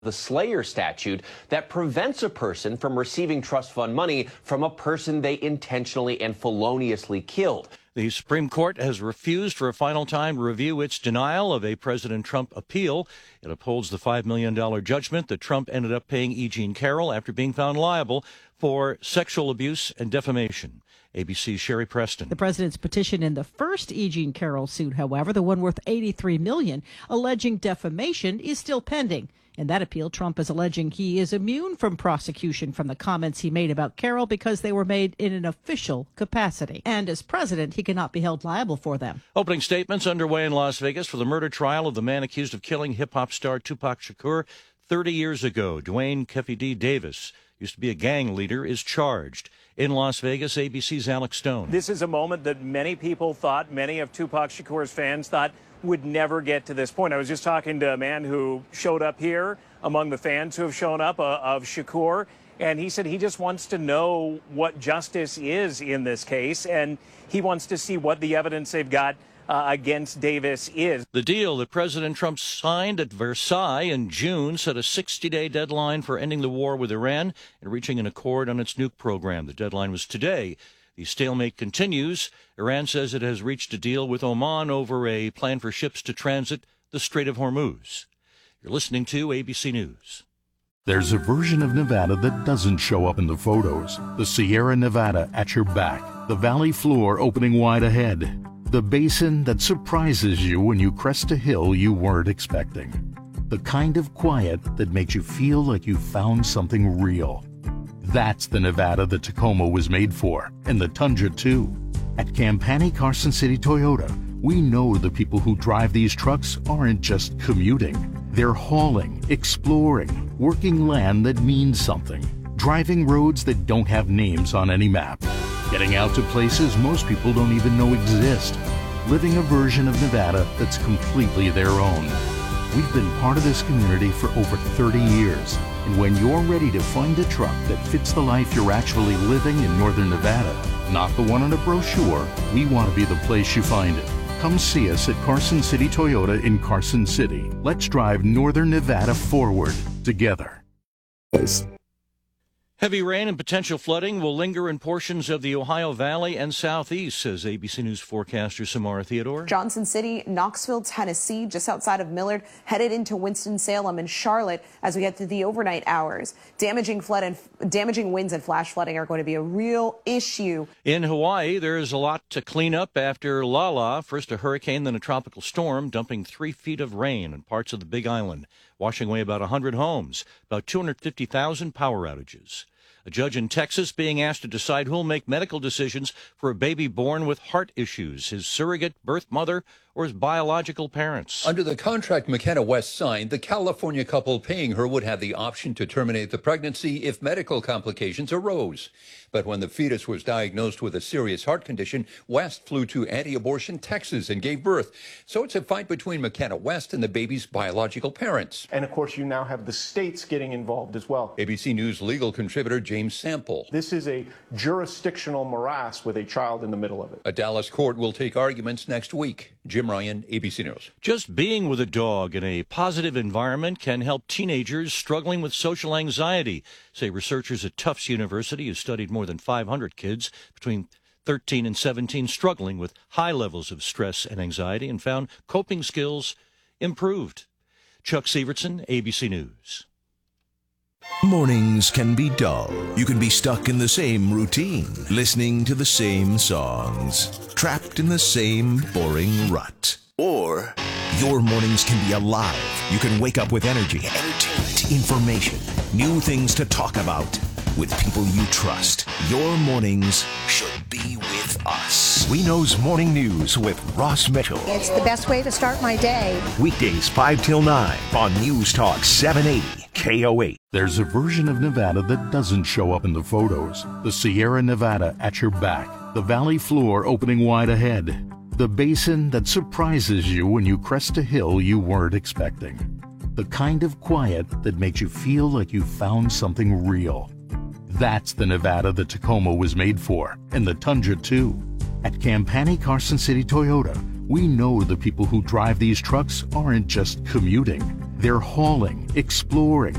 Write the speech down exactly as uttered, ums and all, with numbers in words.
the Slayer statute that prevents a person from receiving trust fund money from a person they intentionally and feloniously killed. The Supreme Court has refused for a final time to review its denial of a President Trump appeal. It upholds the five million dollars judgment that Trump ended up paying E. Jean Carroll after being found liable for sexual abuse and defamation. A B C's Sherry Preston. The president's petition in the first E. Jean Carroll suit, however, the one worth eighty-three million dollars, alleging defamation, is still pending. In that appeal, Trump is alleging he is immune from prosecution from the comments he made about Carroll because they were made in an official capacity. And as president, he cannot be held liable for them. Opening statements underway in Las Vegas for the murder trial of the man accused of killing hip-hop star Tupac Shakur thirty years ago. Dwayne Keffe D. Davis, used to be a gang leader, is charged. In Las Vegas, A B C's Alex Stone. This is a moment that many people thought, many of Tupac Shakur's fans thought, would never get to this point. I was just talking to a man who showed up here among the fans who have shown up uh, of Shakur, and he said he just wants to know what justice is in this case, and he wants to see what the evidence they've got uh, against Davis is. The deal that President Trump signed at Versailles in June set a sixty-day deadline for ending the war with Iran and reaching an accord on its nuke program. The deadline was today. The stalemate continues. Iran says it has reached a deal with Oman over a plan for ships to transit the Strait of Hormuz. You're listening to A B C News. There's a version of Nevada that doesn't show up in the photos. The Sierra Nevada at your back. The valley floor opening wide ahead. The basin that surprises you when you crest a hill you weren't expecting. The kind of quiet that makes you feel like you found something real. That's the Nevada the Tacoma was made for, and the Tundra too. At Campani Carson City Toyota, we know the people who drive these trucks aren't just commuting. They're hauling, exploring, working land that means something, driving roads that don't have names on any map, getting out to places most people don't even know exist, living a version of Nevada that's completely their own. We've been part of this community for over thirty years, and when you're ready to find a truck that fits the life you're actually living in Northern Nevada, not the one on a brochure, we want to be the place you find it. Come see us at Carson City Toyota in Carson City. Let's drive Northern Nevada forward together. Heavy rain and potential flooding will linger in portions of the Ohio Valley and Southeast, says A B C News forecaster Samara Theodore. Johnson City, Knoxville, Tennessee, just outside of Millard, headed into Winston-Salem and Charlotte as we head through the overnight hours. Damaging flood and damaging winds and flash flooding are going to be a real issue. In Hawaii, there is a lot to clean up after Lala, first a hurricane, then a tropical storm, dumping three feet of rain in parts of the Big Island, washing away about one hundred homes, about two hundred fifty thousand power outages. A judge in Texas being asked to decide who'll make medical decisions for a baby born with heart issues, his surrogate birth mother or his biological parents. Under the contract McKenna West signed, the California couple paying her would have the option to terminate the pregnancy if medical complications arose. But when the fetus was diagnosed with a serious heart condition, West flew to anti-abortion Texas and gave birth. So it's a fight between McKenna West and the baby's biological parents. And of course, you now have the states getting involved as well. A B C News legal contributor James Sample. This is a jurisdictional morass with a child in the middle of it. A Dallas court will take arguments next week. Jim Ryan, A B C News. Just being with a dog in a positive environment can help teenagers struggling with social anxiety, say researchers at Tufts University who studied more than five hundred kids between thirteen and seventeen struggling with high levels of stress and anxiety and found coping skills improved. Chuck Severson, A B C News. Mornings can be dull. You can be stuck in the same routine, listening to the same songs, trapped in the same boring rut. Or your mornings can be alive. You can wake up with energy, entertainment, information, new things to talk about with people you trust. Your mornings should be with us. We Know's Morning News with Ross Mitchell. It's the best way to start my day. Weekdays five till nine on News Talk seven eighty K O eight. There's a version of Nevada that doesn't show up in the photos. The Sierra Nevada at your back. The valley floor opening wide ahead. The basin that surprises you when you crest a hill you weren't expecting. The kind of quiet that makes you feel like you found something real. That's the Nevada the Tacoma was made for, and the Tundra too. At Campani Carson City Toyota, we know the people who drive these trucks aren't just commuting. They're hauling, exploring,